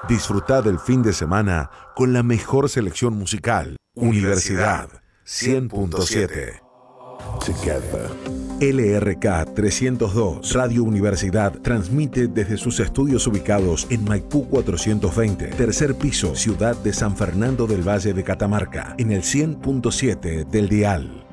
Disfrutá del fin de semana con la mejor selección musical. Universidad 100.7. Together. LRK 302, Radio Universidad, transmite desde sus estudios ubicados en Maipú 420, tercer piso, ciudad de San Fernando del Valle de Catamarca, en el 100.7 del dial.